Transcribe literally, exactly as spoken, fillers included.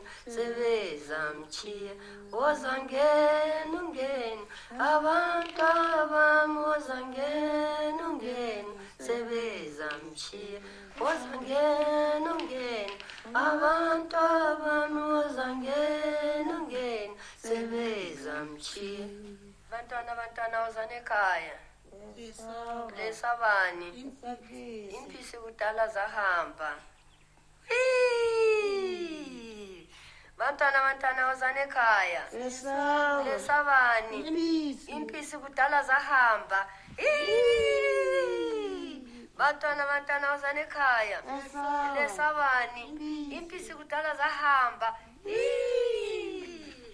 ungeni sebezamchiya wozangena ungeni abantu abami wozangena ungeni sebezamchiya wozangena ungeni abantu abami wozangena ungeni sebezamchiya bantwana bantwana wozane ekhaya lesabani impisi kudala zahamba bantwana bantwana wozane ekhaya lesabani impisi kudala zahamba bantwana bantwana wozane ekhaya lesabani impisi kudala zahamba